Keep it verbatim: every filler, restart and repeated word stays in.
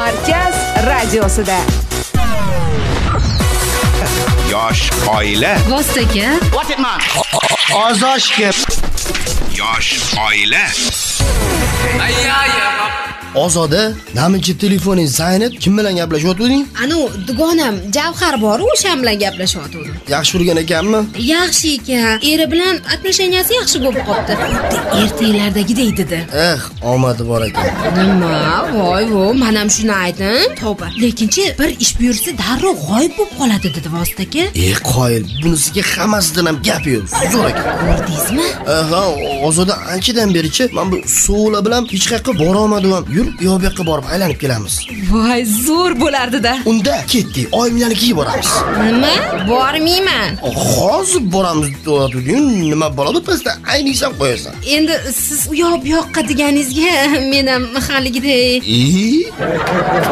Markaz radiosida. Yosh oila. Vostaga. What it man? Ozoshga. Yosh oila. Ozoda, naminchi telefoning Zaynab kim bilan gaplashyotding? Anu dugonam Javhar bor, o'sha bilan gaplashyotdim. Yaxshi urgan ekanmi? Yaxshi ekan. Eri bilan отношенияsi yaxshi bo'lib qopti. Xuddi ertaklardagidek dedi. Eh, omadi bor ekan. Nima? Voy, vo, men ham shuni aytdim. Tavba. Lekinchi bir ish buyursa darrov g'oyib bo'lib qoladi dedi Vostaga. Eh, qoyil, bunisiga hammasidan ham gap yo'q. Zo'r ekan. Ko'rdingizmi? Aha, Ozoda anchadan berichi men bu suvla bilan hech qayerga bora olmadim. Yur, yo'q bu yoqqa borib aylanib kelamiz. Voy, zo'r bo'lardi-da. Unda ketdik, oyimlarni kiyib boramiz. Nima? Bormayman. Hozir boramiz deyotding, nima bo'ladi pastda aynisan qo'yasan. Endi siz u yoq bu yoqqa deganingizga men ham haligidek. E?